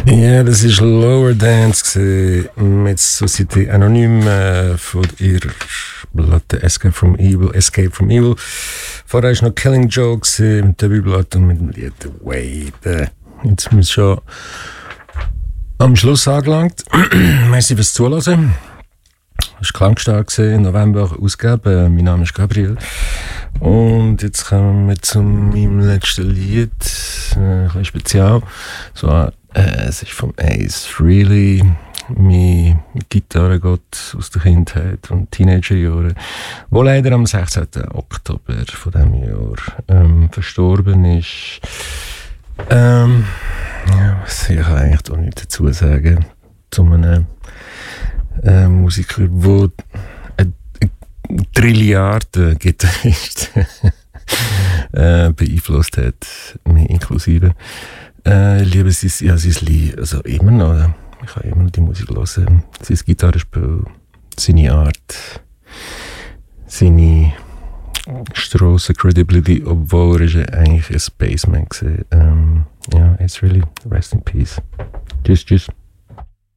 Ja, das war Lower Dance mit Société Anonyme von ihrer Platte Escape from Evil. Vorher war noch Killing Joke mit der Debütplatte und mit dem Lied The Wave. Jetzt sind wir schon am Schluss angelangt. Merci fürs Zuhören. Das war Klangstark im November ausgegeben. Mein Name ist Gabriel. Und jetzt kommen wir zu meinem letzten Lied. Ein bisschen spezial. So, es ist vom Ace Frehley. Mein Gitarrengott aus der Kindheit und Teenagerjahren, der leider am 16. Oktober von diesem Jahr verstorben ist. Ja, ich kann eigentlich auch nichts dazu sagen zu einem Musiker, der ein Trilliarden Gitarrist beeinflusst hat, mich inklusive. Ich liebe sein Lied, also immer noch. Ich kann immer noch die Musik hören. Sein Gitarrenspiel, seine Art, seine Strassen-Credibility, obwohl er eigentlich ein Spaceman war. Ja, it's really rest in peace. Tschüss.